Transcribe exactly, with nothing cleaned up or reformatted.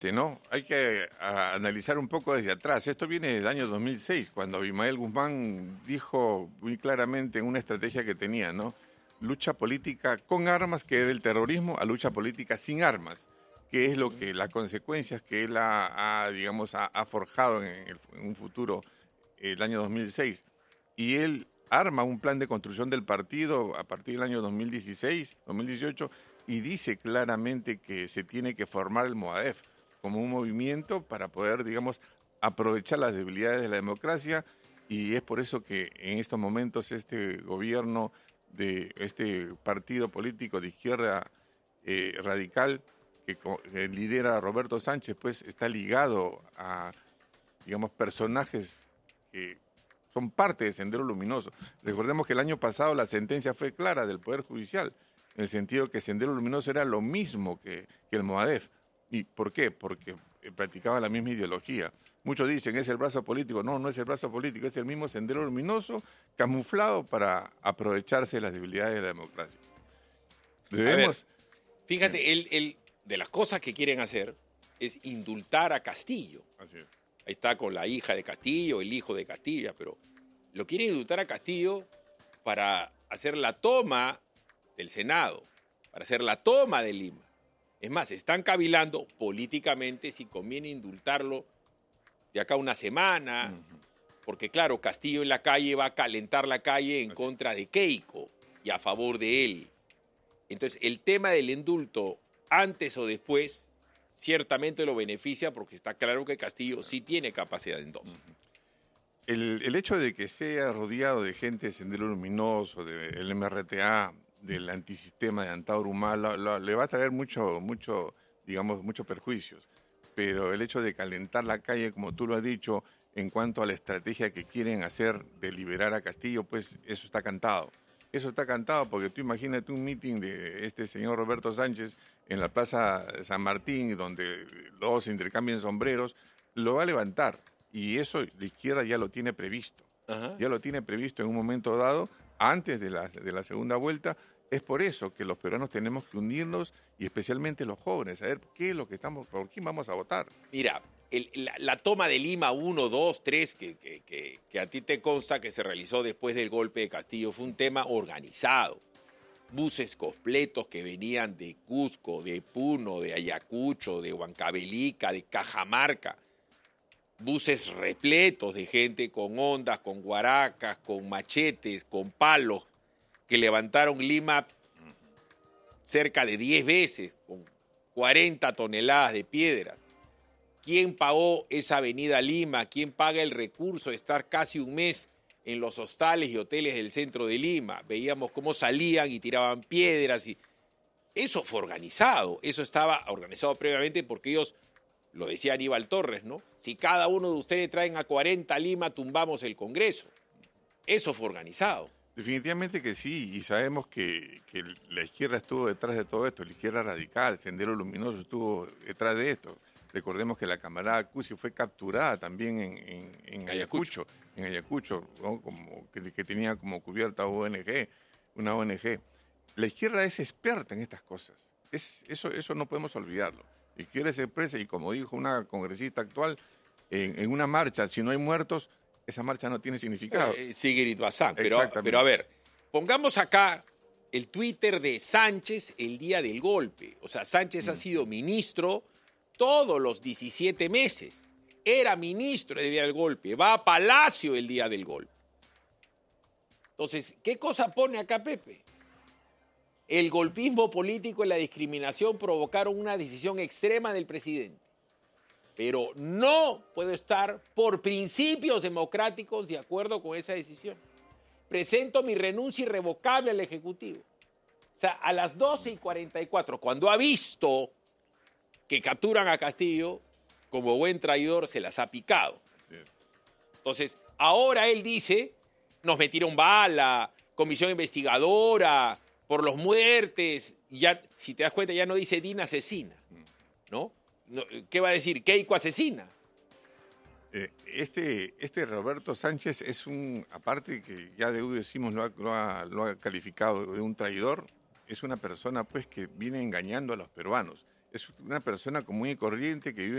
¿no? Hay que a, analizar un poco desde atrás. Esto viene del año dos mil seis, cuando Abimael Guzmán dijo muy claramente en una estrategia que tenía, ¿no? Lucha política con armas, que era el terrorismo, a lucha política sin armas, que es lo que las consecuencias que él ha, ha digamos, ha, ha forjado en, el, en un futuro, el año dos mil seis. Y él arma un plan de construcción del partido a partir del año dos mil dieciséis, dos mil dieciocho, y dice claramente que se tiene que formar el MOADEF como un movimiento para poder, digamos, aprovechar las debilidades de la democracia, y es por eso que en estos momentos este gobierno de este partido político de izquierda eh, radical que, que lidera Roberto Sánchez, pues está ligado a, digamos, personajes que son parte de Sendero Luminoso. Recordemos que el año pasado la sentencia fue clara del Poder Judicial, en el sentido que Sendero Luminoso era lo mismo que, que el MOADEF. ¿Y por qué? Porque practicaba la misma ideología. Muchos dicen, es el brazo político. No, no es el brazo político, es el mismo Sendero Luminoso camuflado para aprovecharse de las debilidades de la democracia. Debemos... A ver, fíjate, el, el, de las cosas que quieren hacer es indultar a Castillo. Así es. Ahí está con la hija de Castillo, el hijo de Castillo, pero lo quieren indultar a Castillo para hacer la toma del Senado, para hacer la toma de Lima. Es más, están cavilando políticamente si conviene indultarlo de acá a una semana, uh-huh. porque claro, Castillo en la calle va a calentar la calle en contra de Keiko y a favor de él. Entonces, el tema del indulto, antes o después, ciertamente lo beneficia porque está claro que Castillo sí tiene capacidad en dos. Uh-huh. El, el hecho de que sea rodeado de gente de Sendero Luminoso, del M R T A, del antisistema de Antauro Humala, lo, lo, le va a traer mucho, mucho, digamos, muchos perjuicios. Pero el hecho de calentar la calle, como tú lo has dicho, en cuanto a la estrategia que quieren hacer de liberar a Castillo, pues eso está cantado. Eso está cantado porque tú imagínate un meeting de este señor Roberto Sánchez en la Plaza San Martín, donde los intercambian sombreros, lo va a levantar. Y eso la izquierda ya lo tiene previsto. Ajá. Ya lo tiene previsto en un momento dado, antes de la, de la segunda vuelta. Es por eso que los peruanos tenemos que unirnos, y especialmente los jóvenes, saber qué es lo que estamos, por quién vamos a votar. Mira, el, la, la toma de Lima uno, dos, tres, que, que, que, que a ti te consta que se realizó después del golpe de Castillo, fue un tema organizado. Buses completos que venían de Cusco, de Puno, de Ayacucho, de Huancavelica, de Cajamarca. Buses repletos de gente con ondas, con guaracas, con machetes, con palos, que levantaron Lima cerca de diez veces, con cuarenta toneladas de piedras. ¿Quién pagó esa avenida Lima? ¿Quién paga el recurso de estar casi un mes en los hostales y hoteles del centro de Lima? Veíamos cómo salían y tiraban piedras. Y... Eso fue organizado, eso estaba organizado previamente porque ellos, lo decía Aníbal Torres, ¿no? Si cada uno de ustedes traen a cuarenta a Lima, tumbamos el Congreso. Eso fue organizado. Definitivamente que sí, y sabemos que, que la izquierda estuvo detrás de todo esto, la izquierda radical, Sendero Luminoso estuvo detrás de esto. Recordemos que la camarada Cusi fue capturada también en, en, en Ayacucho, en Ayacucho, ¿no? Como, que, que tenía como cubierta O N G, una O N G. La izquierda es experta en estas cosas, es, eso, eso no podemos olvidarlo. La izquierda es expresa, y como dijo una congresista actual, en, en una marcha, si no hay muertos, esa marcha no tiene significado. Eh, Sigrid Bazán. Pero, pero a ver, pongamos acá el Twitter de Sánchez el día del golpe. O sea, Sánchez mm. ha sido ministro todos los diecisiete meses. Era ministro el día del golpe. Va a Palacio el día del golpe. Entonces, ¿qué cosa pone acá Pepe? El golpismo político y la discriminación provocaron una decisión extrema del presidente. Pero no puedo estar por principios democráticos de acuerdo con esa decisión. Presento mi renuncia irrevocable al Ejecutivo. O sea, a las doce y cuarenta y cuatro, cuando ha visto que capturan a Castillo, como buen traidor se las ha picado. Entonces, ahora él dice, nos metieron bala, comisión investigadora, por los muertes. Ya, si te das cuenta, ya no dice Dina asesina, ¿no? ¿Qué va a decir? Keiko asesina. Eh, este, este Roberto Sánchez es un, aparte que ya de decimos lo ha, lo, ha, lo ha calificado de un traidor, es una persona pues que viene engañando a los peruanos. Es una persona común y corriente que vive